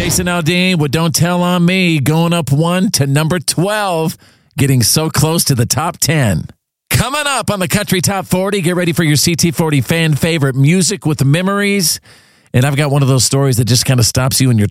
Jason Aldean with Don't Tell on Me, going up 1 to number 12, getting so close to the top 10. Coming up on the Country Top 40, get ready for your CT40 fan favorite music with memories. And I've got one of those stories that just kind of stops you in your